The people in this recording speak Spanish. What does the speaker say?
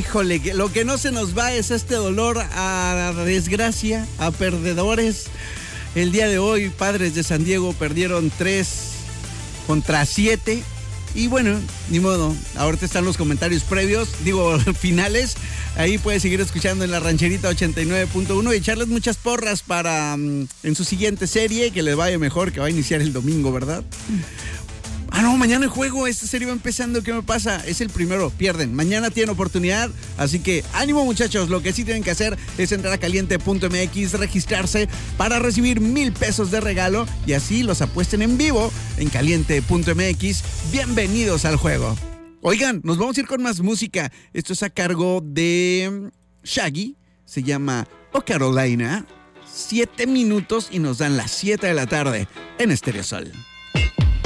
Híjole, lo que no se nos va es este dolor a desgracia, a perdedores. El día de hoy, Padres de San Diego perdieron 3-7. Y bueno, ni modo, ahorita están los comentarios previos, finales. Ahí puedes seguir escuchando en la Rancherita 89.1 y echarles muchas porras para en su siguiente serie, que les vaya mejor, que va a iniciar el domingo, ¿verdad? No, mañana el juego, esta serie va empezando, ¿qué me pasa? Es el primero, pierden, mañana tienen oportunidad, así que ánimo muchachos, lo que sí tienen que hacer es entrar a caliente.mx, registrarse para recibir 1,000 pesos de regalo y así los apuesten en vivo en caliente.mx. Bienvenidos al juego. Oigan, nos vamos a ir con más música, esto es a cargo de Shaggy, se llama Oh Carolina, 7 minutos y nos dan las 7 de la tarde en Stereo Sol.